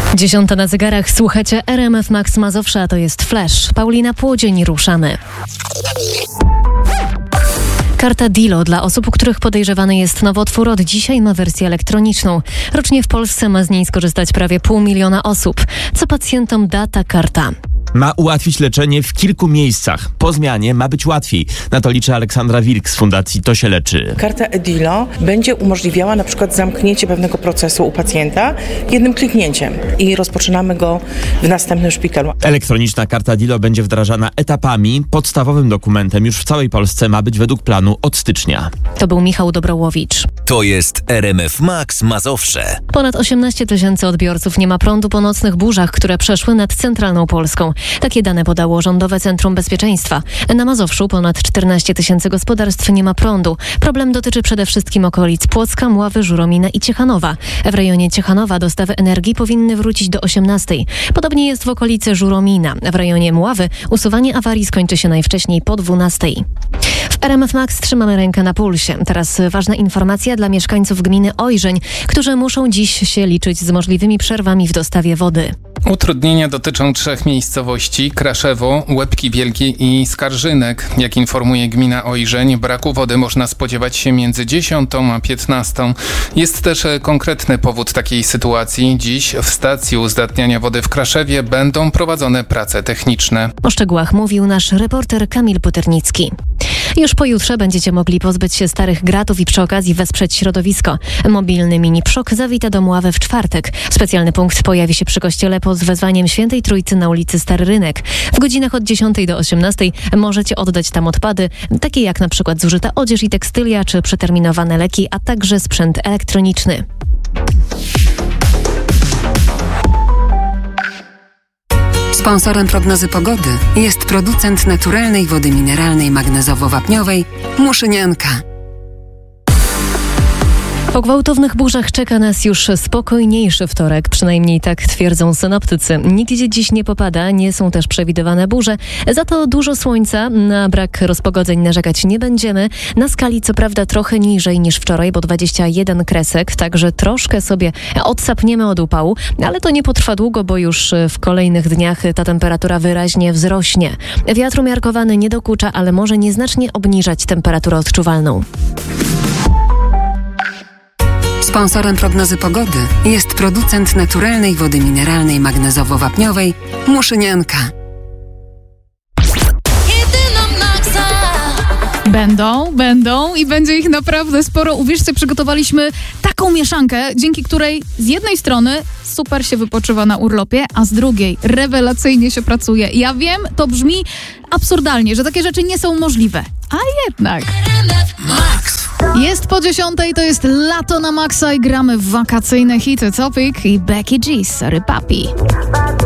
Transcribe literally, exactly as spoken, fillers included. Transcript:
Dziesiąta na zegarach, słuchacie R M F Max Mazowsza, a to jest Flash. Paulina Płodzień, ruszamy. Karta Dilo dla osób, u których podejrzewany jest nowotwór, od dzisiaj ma wersję elektroniczną. Rocznie w Polsce ma z niej skorzystać prawie pół miliona osób. Co pacjentom da ta karta? Ma ułatwić leczenie w kilku miejscach. Po zmianie ma być łatwiej. Na to liczy Aleksandra Wilk z Fundacji To się leczy. Karta e-Dilo będzie umożliwiała na przykład zamknięcie pewnego procesu u pacjenta jednym kliknięciem i rozpoczynamy go w następnym szpitalu. Elektroniczna karta Dilo będzie wdrażana etapami. Podstawowym dokumentem już w całej Polsce ma być według planu od stycznia. To był Michał Dobrołowicz. To jest R M F Max Mazowsze. Ponad osiemnaście tysięcy odbiorców nie ma prądu po nocnych burzach, które przeszły nad centralną Polską. Takie dane podało Rządowe Centrum Bezpieczeństwa. Na Mazowszu ponad czternaście tysięcy gospodarstw nie ma prądu. Problem dotyczy przede wszystkim okolic Płocka, Mławy, Żuromina i Ciechanowa. W rejonie Ciechanowa dostawy energii powinny wrócić do osiemnastej. Podobnie jest w okolicy Żuromina. W rejonie Mławy usuwanie awarii skończy się najwcześniej po dwunastej. W R M F Max trzymamy rękę na pulsie. Teraz ważna informacja dla mieszkańców gminy Ojrzeń, którzy muszą dziś się liczyć z możliwymi przerwami w dostawie wody. Utrudnienia dotyczą trzech miejscowości: Kraszewo, Łebki Wielkie i Skarżynek. Jak informuje gmina Ojrzeń, braku wody można spodziewać się między dziesiątą a piętnastą. Jest też konkretny powód takiej sytuacji. Dziś w stacji uzdatniania wody w Kraszewie będą prowadzone prace techniczne. O szczegółach mówił nasz reporter Kamil Puternicki. Już pojutrze będziecie mogli pozbyć się starych gratów i przy okazji wesprzeć środowisko. Mobilny mini przok zawita do Mławy w czwartek. Specjalny punkt pojawi się przy kościele pod wezwaniem Świętej Trójcy na ulicy Stary Rynek. W godzinach od dziesiątej do osiemnastej możecie oddać tam odpady, takie jak na przykład zużyta odzież i tekstylia czy przeterminowane leki, a także sprzęt elektroniczny. Sponsorem prognozy pogody jest producent naturalnej wody mineralnej magnezowo-wapniowej Muszynianka. Po gwałtownych burzach czeka nas już spokojniejszy wtorek, przynajmniej tak twierdzą synoptycy. Nigdzie dziś nie popada, nie są też przewidywane burze, za to dużo słońca, na brak rozpogodzeń narzekać nie będziemy. Na skali co prawda trochę niżej niż wczoraj, bo dwadzieścia jeden kresek, także troszkę sobie odsapniemy od upału, ale to nie potrwa długo, bo już w kolejnych dniach ta temperatura wyraźnie wzrośnie. Wiatr umiarkowany nie dokucza, ale może nieznacznie obniżać temperaturę odczuwalną. Sponsorem prognozy pogody jest producent naturalnej wody mineralnej magnezowo-wapniowej Muszynianka. Będą, będą i będzie ich naprawdę sporo. Uwierzcie, przygotowaliśmy taką mieszankę, dzięki której z jednej strony super się wypoczywa na urlopie, a z drugiej rewelacyjnie się pracuje. Ja wiem, to brzmi absurdalnie, że takie rzeczy nie są możliwe, a jednak. Max. Jest po dziesiątej, to jest lato na maksa i gramy w wakacyjne hity Topic i Becky G, Sorry Papi.